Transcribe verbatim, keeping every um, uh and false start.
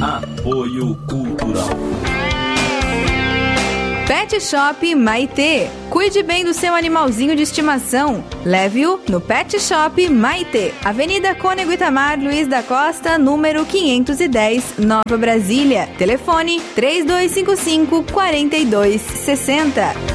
Apoio Cultural. Pet Shop Maitê. Cuide bem do seu animalzinho de estimação. Leve-o no Pet Shop Maitê. Avenida Cônego Itamar Luiz da Costa, número quinhentos e dez, Nova Brasília. Telefone três dois cinco cinco, quatro dois seis zero.